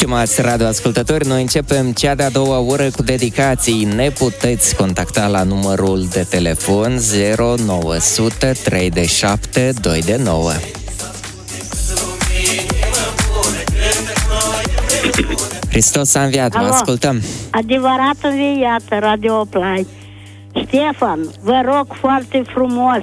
stimați radioascultători, noi începem cea de-a doua oră cu dedicații. Ne puteți contacta la numărul de telefon 0900 37 229. Hristos a înviat, vă ascultăm. Adevărat înviat, Radio Play. Ștefan, vă rog foarte frumos,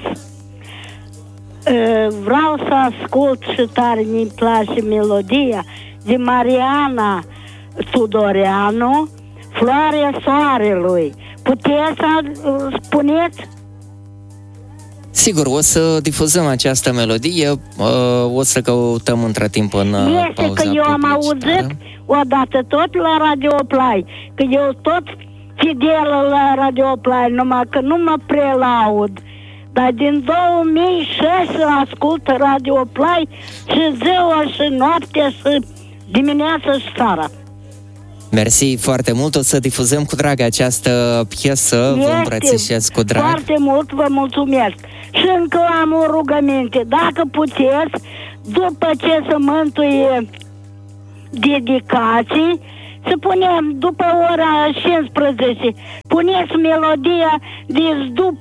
vreau să ascult și tare mi-mi place melodia de Mariana Tudoreanu, Floarea Soarelui. Puteți să spuneți? Sigur, o să difuzăm această melodie, o să căutăm între timp în pauza este că eu am auzit odată tot la Radio Play, că eu tot fidelă la Radio Play, numai că nu mă prelaud. Dar din 2006 ascult Radio Play și ziua și noaptea și dimineața și seara. Mersi foarte mult, o să difuzăm cu drag această piesă, vă îmbrățișez cu drag. Foarte mult vă mulțumesc. Și încă am o rugăminte, dacă puteți, după ce se mântuie dedicații, să punem după ora 15, puneți melodia de Zdup,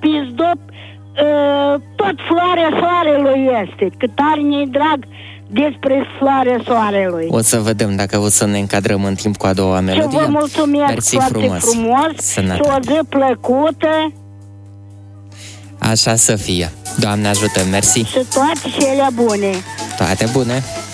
tot Floarea Soarelui este, că tare ne-i drag despre Floarea Soarelui. O să vedem dacă o să ne încadrăm în timp cu a doua melodie. Și vă mulțumesc. Mersi foarte frumos Sănătate. și o zi plăcută. Așa să fie. Doamne ajută, mersi. Și toate cele bune. Toate bune.